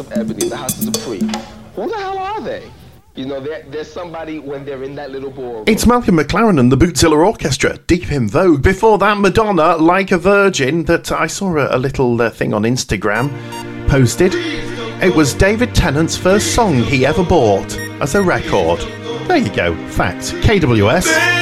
of Ebony, the House of Dupree. Who the hell are they? You know, there's somebody when they're in that little ballroom. It's Malcolm McLaren and the Bootzilla Orchestra, deep in vogue. Before that, Madonna, Like a Virgin, that I saw a little thing on Instagram posted. It was David Tennant's first song he ever bought as a record. There you go, fact. KWS.